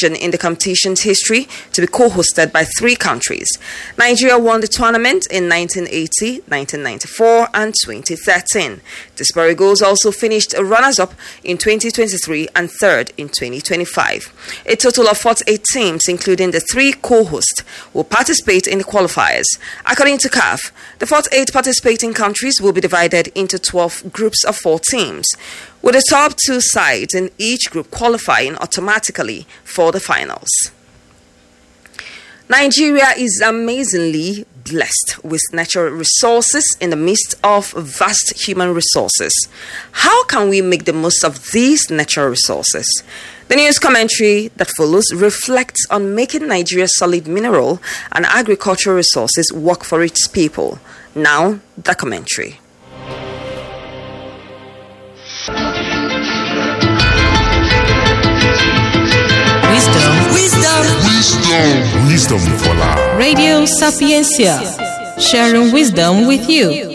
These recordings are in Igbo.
occasion in the competition's history to be co-hosted by 3 countries. Nigeria won the tournament in 1980, 1994 and 2013. The Super Eagles also finished runners-up in 2023 and third in 2025. A total of 48 teams, including the 3 co-hosts, will participate in the qualifiers. According to CAF, the 48 participating countries will be divided into 12 groups of 4 teams, with the top 2 sides in each group qualifying automatically for the finals. Nigeria is amazingly blessed with natural resources in the midst of vast human resources. How can we make the most of these natural resources? The news commentary that follows reflects on making Nigeria's solid mineral and agricultural resources work for its people. Now, the commentary. Wisdom for life. Radio Sapiencia, sharing wisdom with you.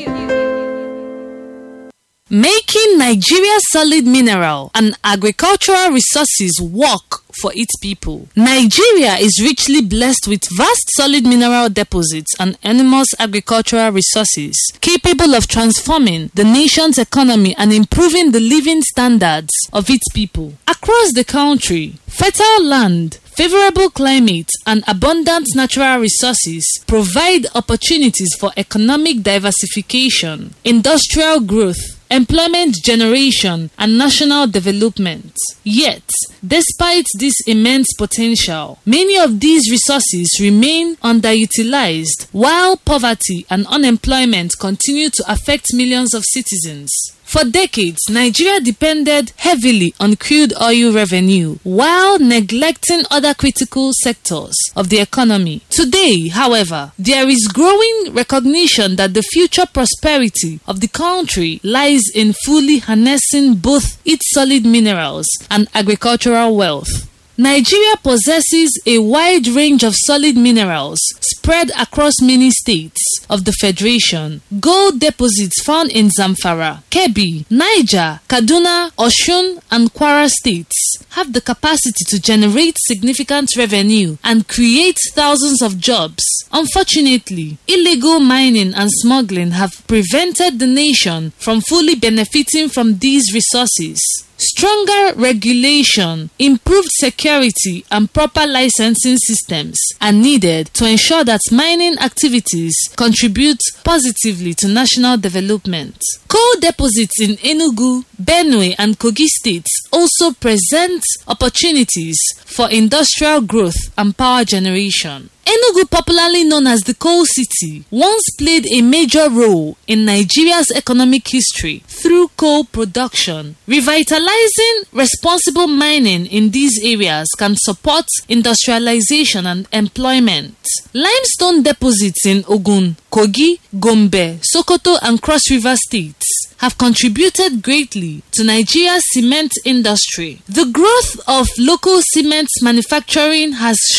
Making Nigeria's solid mineral and agricultural resources work for its people. Nigeria is richly blessed with vast solid mineral deposits and enormous agricultural resources capable of transforming the nation's economy and improving the living standards of its people. Across the country, fertile land, favorable climate, and abundant natural resources provide opportunities for economic diversification, industrial growth, employment generation, and national development. Yet, despite this immense potential, many of these resources remain underutilized, while poverty and unemployment continue to affect millions of citizens. For decades, Nigeria depended heavily on crude oil revenue while neglecting other critical sectors of the economy. Today, however, there is growing recognition that the future prosperity of the country lies in fully harnessing both its solid minerals and agricultural wealth. Nigeria possesses a wide range of solid minerals spread across many states of the Federation. Gold deposits found in Zamfara, Kebbi, Niger, Kaduna, Osun, and Kwara states have the capacity to generate significant revenue and create thousands of jobs. Unfortunately, illegal mining and smuggling have prevented the nation from fully benefiting from these resources. Stronger regulation, improved security, and proper licensing systems are needed to ensure that mining activities contribute positively to national development. Coal deposits in Enugu, Benue, and Kogi states also present opportunities for industrial growth and power generation. Enugu, popularly known as the Coal City, once played a major role in Nigeria's economic history through coal production. Revitalizing responsible mining in these areas can support industrialization and employment. Limestone deposits in Ogun, Kogi, Gombe, Sokoto, and Cross River states have contributed greatly to Nigeria's cement industry. The growth of local cement manufacturing has